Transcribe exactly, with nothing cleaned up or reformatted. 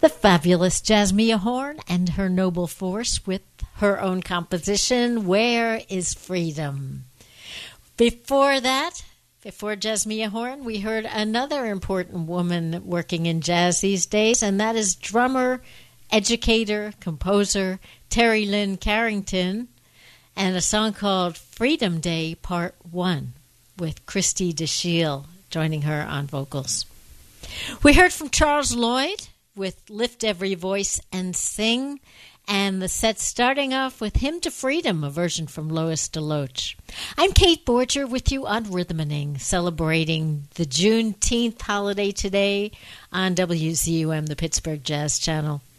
The fabulous Jasmia Horn and her noble force with her own composition, Where is Freedom? Before that, before Jasmia Horn, we heard another important woman working in jazz these days, and that is drummer, educator, composer Terry Lynn Carrington, and a song called Freedom Day Part one with Christy DeShiel joining her on vocals. We heard from Charles Lloyd with Lift Every Voice and Sing, and the set starting off with Hymn to Freedom, a version from Lois DeLoach. I'm Kate Borger with you on Rhythmaning, celebrating the Juneteenth holiday today on W Z U M, the Pittsburgh Jazz Channel.